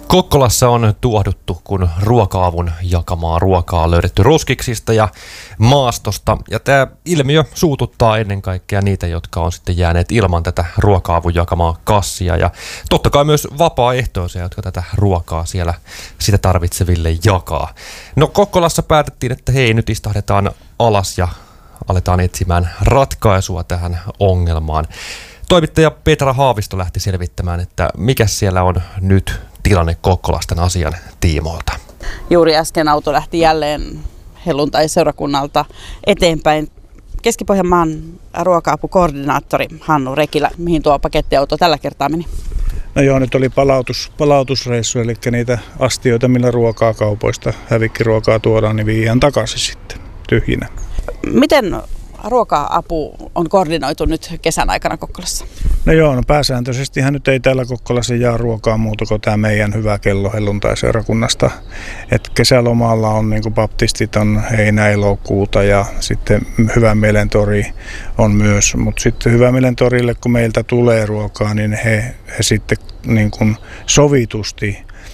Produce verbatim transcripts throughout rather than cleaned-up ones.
Kokkolassa on tuohduttu, kun ruoka-avun jakamaa ruokaa on löydetty roskiksista ja maastosta. Ja tämä ilmiö suututtaa ennen kaikkea niitä, jotka on sitten jääneet ilman tätä ruoka-avun jakamaa kassia. Ja totta kai myös vapaaehtoisia, jotka tätä ruokaa siellä sitä tarvitseville jakaa. No Kokkolassa päätettiin, että hei, nyt istahdetaan alas ja aletaan etsimään ratkaisua tähän ongelmaan. Toimittaja Petra Haavisto lähti selvittämään, että mikä siellä on nyt tilanne Kokkolasta asian tiimoilta. Juuri äsken auto lähti jälleen helluntai-seurakunnalta eteenpäin. Keski-Pohjanmaan ruoka-apukoordinaattori Hannu Rekilä, mihin tuo pakettiauto tällä kertaa meni? No joo, nyt oli palautus, palautusreissu, eli niitä astioita, millä ruokaa kaupoista, hävikkiruokaa tuodaan, niin viiään takaisin sitten tyhjinä. Miten ruoka-apu on koordinoitu nyt kesän aikana Kokkolassa? No joo, no pääsääntöisestihän nyt ei täällä Kokkolassa jaa ruokaa muuta kuin tämä meidän hyvä kello helluntai-seurakunnasta. Et kesälomalla on niin kuin baptistit on heinä, elokuuta ja sitten Hyvän Mielen tori on myös. Mutta sitten Hyvän Mielen torille, kun meiltä tulee ruokaa, niin he, he sitten niin kuin sovitusti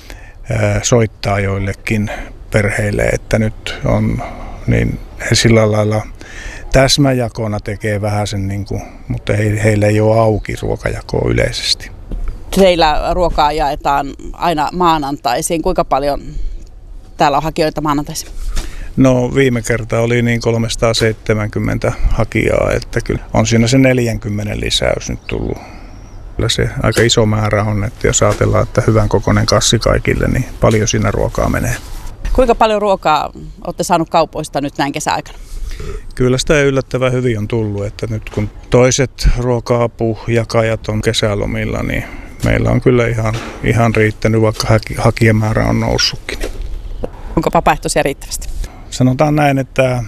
ää, soittaa joillekin perheille, että nyt on, niin he sillä lailla täsmäjakona tekee vähän sen, niin kuin, mutta he, heillä ei ole auki ruokajakoa yleisesti. Teillä ruokaa jaetaan aina maanantaisin. Kuinka paljon täällä on hakijoita maanantaisin? No viime kerta oli niin kolmesataaseitsemänkymmentä hakijaa, että kyllä on siinä se neljäkymmentä lisäys nyt tullut. Kyllä se aika iso määrä on, että jos ajatellaan, että hyvän kokoinen kassi kaikille, niin paljon siinä ruokaa menee. Kuinka paljon ruokaa olette saanut kaupoista nyt näin kesäaikana? Kyllä sitä yllättävän hyvin on tullut, että nyt kun toiset ruoka-apujakajat on kesälomilla, niin meillä on kyllä ihan, ihan riittänyt, vaikka hakijamäärä on noussutkin. Onko vapaaehtoisia riittävästi? Sanotaan näin, että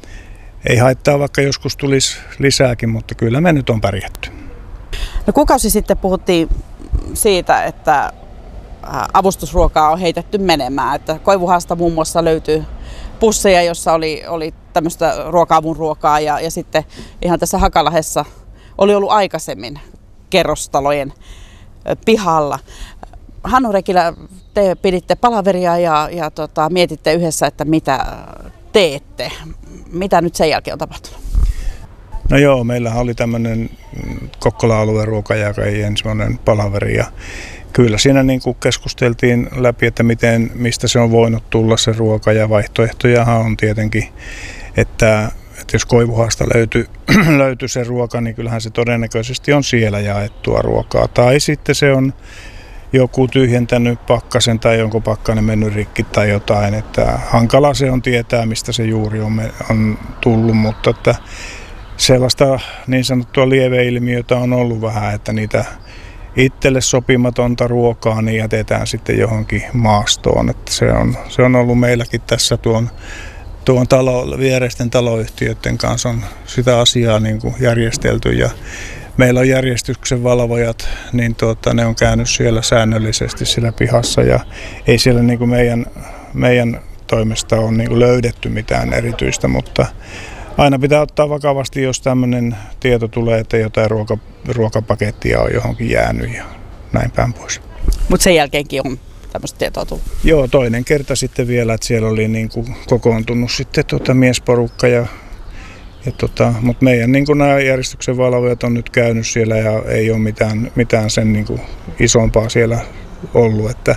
ei haittaa, vaikka joskus tulisi lisääkin, mutta kyllä me nyt on pärjätty. No kuukausi sitten puhuttiin siitä, että avustusruokaa on heitetty menemään, että Koivuhaasta muun muassa löytyy pusseja, jossa oli, oli tämmöistä ruoka-avun ruokaa ja, ja sitten ihan tässä Hakalahdessa oli ollut aikaisemmin kerrostalojen pihalla. Hannu Rekilä, te piditte palaveria ja, ja tota, mietitte yhdessä, että mitä teette. Mitä nyt sen jälkeen on tapahtunut? No joo, meillähän oli tämmöinen Kokkola-alueen ruokajakajien semmoinen palaveri ja kyllä siinä niin kuin keskusteltiin läpi, että miten, mistä se on voinut tulla se ruoka ja vaihtoehtojahan on tietenkin, että, että jos Koivuhaasta löytyy, löytyy se ruoka, niin kyllähän se todennäköisesti on siellä jaettua ruokaa. Tai sitten se on joku tyhjentänyt pakkasen tai jonkun pakkanen mennyt rikki tai jotain, että hankala se on tietää, mistä se juuri on, on tullut, mutta että sellaista niin sanottua lieveilmiötä on ollut vähän, että niitä itselle sopimatonta ruokaa niin jätetään sitten johonkin maastoon. Että se, on, se on ollut meilläkin tässä tuon, tuon talo, viereisten taloyhtiöiden kanssa on sitä asiaa niin kuin järjestelty ja meillä on järjestyksen valvojat, niin tuota, ne on käynyt siellä säännöllisesti siellä pihassa ja ei siellä niin kuin meidän, meidän toimesta ole niin kuin löydetty mitään erityistä, mutta aina pitää ottaa vakavasti, jos tämmöinen tieto tulee, että jotain ruoka, ruokapakettia on johonkin jäänyt ja näin päin pois. Mutta sen jälkeenkin on tämmöistä tietoa tullut? Joo, toinen kerta sitten vielä, että siellä oli niin kuin kokoontunut sitten tuota miesporukka. Ja, ja tota, mutta meidän niin kuin nämä järjestyksen valvojat on nyt käynyt siellä ja ei ole mitään, mitään sen niin kuin isompaa siellä ollut, että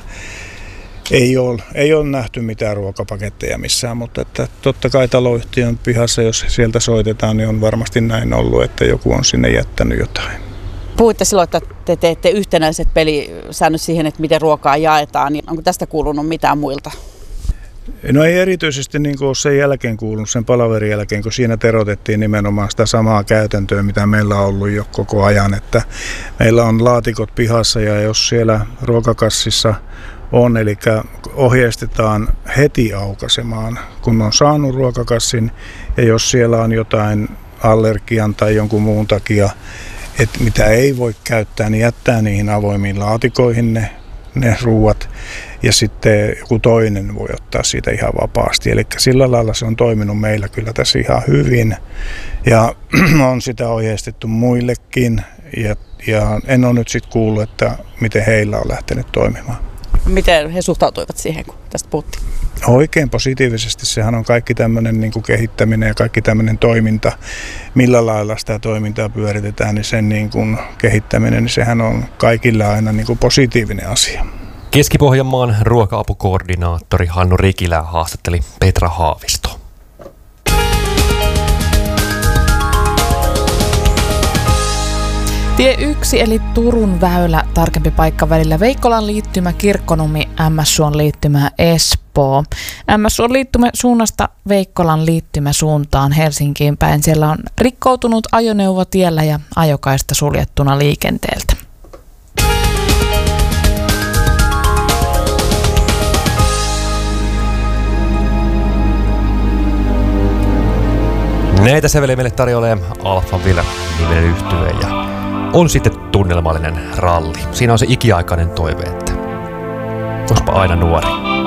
Ei ole, ei ole nähty mitään ruokapaketteja missään, mutta että totta kai taloyhtiön pihassa, jos sieltä soitetaan, niin on varmasti näin ollut, että joku on sinne jättänyt jotain. Puhuitte silloin, että te teette yhtenäiset pelisäännöt siihen, että miten ruokaa jaetaan. Onko tästä kuulunut mitään muilta? No ei erityisesti niin kuin ole sen jälkeen kuulunut, sen palaverin jälkeen, kun siinä terotettiin nimenomaan sitä samaa käytäntöä, mitä meillä on ollut jo koko ajan. Että meillä on laatikot pihassa ja jos siellä ruokakassissa on, eli ohjeistetaan heti aukaisemaan, kun on saanut ruokakassin ja jos siellä on jotain allergian tai jonkun muun takia, että mitä ei voi käyttää, niin jättää niihin avoimiin laatikoihin ne, ne ruuat ja sitten joku toinen voi ottaa siitä ihan vapaasti. Eli sillä lailla se on toiminut meillä kyllä tässä ihan hyvin ja on sitä ohjeistettu muillekin ja, ja en ole nyt sitten kuullut, että miten heillä on lähtenyt toimimaan. miten he suhtautuivat siihen, kun tästä puhuttiin? Oikein positiivisesti. Sehän on kaikki tämmöinen niin kuin kehittäminen ja kaikki tämmöinen toiminta, millä lailla sitä toimintaa pyöritetään, niin sen niin kuin kehittäminen, niin sehän on kaikille aina niin kuin positiivinen asia. Keski-Pohjanmaan ruoka-apukoordinaattori Hannu Rikilä haastatteli Petra Haavisto. Tie yksi eli Turun väylä, tarkempi paikka välillä Veikkolan liittymä, Kirkkonummi, M S-Suon liittymä, Espoo. M S-Suon liittymä suunnasta Veikkolan liittymä suuntaan Helsinkiin päin. Siellä on rikkoutunut ajoneuvo tiellä ja ajokaista suljettuna liikenteeltä. Näitä sävelejä meille tarjoilee Alphaville niminen yhtye ja on sitten tunnelmallinen ralli. Siinä on se ikiaikainen toive, että olisipa aina nuori.